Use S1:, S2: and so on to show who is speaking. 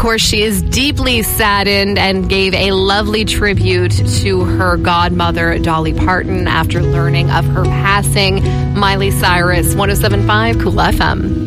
S1: course, she is deeply saddened and gave a lovely tribute to her godmother, Dolly Parton, after learning of her passing. Miley Cyrus, 107.5 Cool FM.